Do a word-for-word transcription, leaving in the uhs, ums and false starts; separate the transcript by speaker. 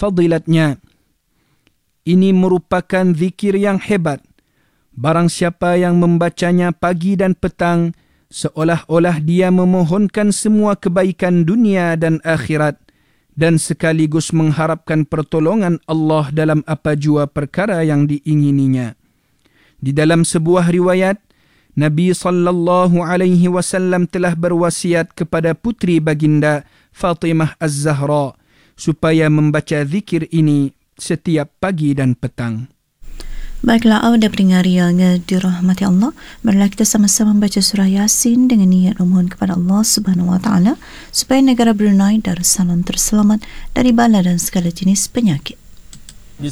Speaker 1: fadilatnya. Ini merupakan zikir yang hebat. Barang siapa yang membacanya pagi dan petang, seolah-olah dia memohonkan semua kebaikan dunia dan akhirat, dan sekaligus mengharapkan pertolongan Allah dalam apa jua perkara yang diingininya. Di dalam sebuah riwayat, Nabi sallallahu alaihi wasallam telah berwasiat kepada putri baginda Fatimah Az-Zahra supaya membaca zikir ini setiap pagi dan petang.
Speaker 2: Baiklah, awak dan pendengar yang dirahmati Allah, marilah kita sama-sama membaca surah Yasin dengan niat memohon kepada Allah Subhanahu Wa Taala supaya negara Brunei Darussalam terselamat dari bala dan segala jenis penyakit.